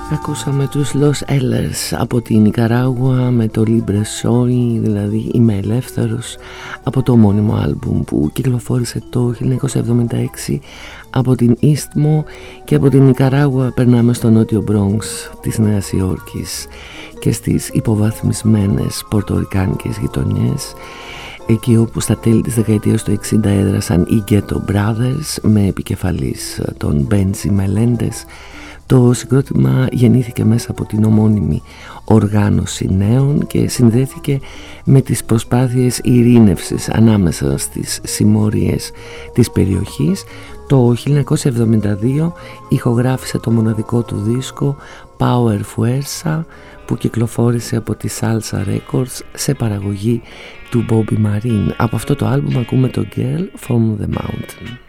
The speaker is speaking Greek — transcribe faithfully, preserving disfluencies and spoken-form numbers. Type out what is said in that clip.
Ακούσαμε τους Los Ellers από την Νικαράγουα με το Libre Soy, δηλαδή Είμαι Ελεύθερος, από το ομώνυμο άλμπουμ που κυκλοφόρησε το χίλια εννιακόσια εβδομήντα έξι από την Istmo. Και από την Νικαράγουα περνάμε στο νότιο Bronx της Νέας Υόρκης και στις υποβαθμισμένες πορτορικάνικες γειτονιές, εκεί όπου στα τέλη της δεκαετίας του εξήντα έδρασαν οι Ghetto Brothers με επικεφαλής τον Benji Melendez. Το συγκρότημα γεννήθηκε μέσα από την ομώνυμη οργάνωση νέων και συνδέθηκε με τις προσπάθειες ειρήνευσης ανάμεσα στις συμμορίες της περιοχής. Το χίλια εννιακόσια εβδομήντα δύο ηχογράφησε το μοναδικό του δίσκο Power Fuerza, που κυκλοφόρησε από τη Salsa Records σε παραγωγή του Bobby Marin. Από αυτό το άλμπουμ ακούμε το Girl from the Mountain.